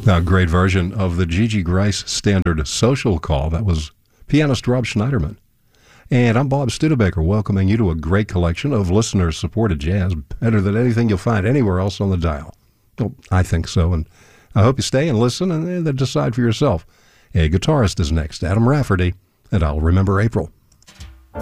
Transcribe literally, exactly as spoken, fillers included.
A great version of the Gigi Grice standard Social Call. That was pianist Rob Schneiderman. And I'm Bob Studebaker, welcoming you to a great collection of listener-supported jazz, better than anything you'll find anywhere else on the dial. Well, I think so, and I hope you stay and listen and then decide for yourself. A guitarist is next, Adam Rafferty, and I'll Remember April.